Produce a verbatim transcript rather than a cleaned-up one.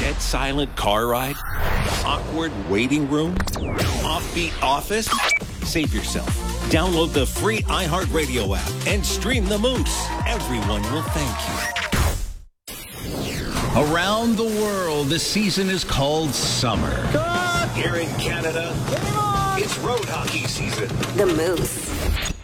dead silent car ride? Awkward waiting room? Offbeat office? Save yourself. Download the free iHeartRadio app and stream the Moose. Everyone will thank you. Around the world, the season is called summer. Cut! Here in Canada, Game on! it's road hockey season. The Moose.